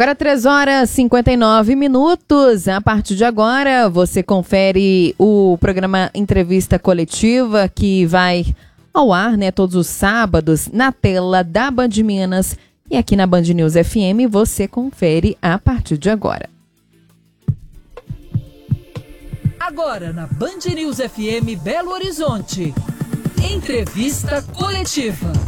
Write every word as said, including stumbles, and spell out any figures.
Agora três horas e cinquenta e nove minutos. A partir de agora, você confere o programa Entrevista Coletiva, que vai ao ar, né, todos os sábados na tela da Band Minas. E aqui na Band News F M você confere a partir de agora. Agora na Band News F M Belo Horizonte. Entrevista Coletiva.